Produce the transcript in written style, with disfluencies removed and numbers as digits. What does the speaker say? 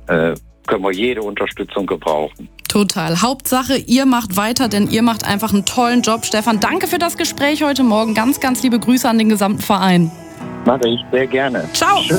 können wir jede Unterstützung gebrauchen. Total. Hauptsache, ihr macht weiter, denn ihr macht einfach einen tollen Job. Stefan, danke für das Gespräch heute Morgen. Ganz, ganz liebe Grüße an den gesamten Verein. Mache ich sehr gerne. Ciao.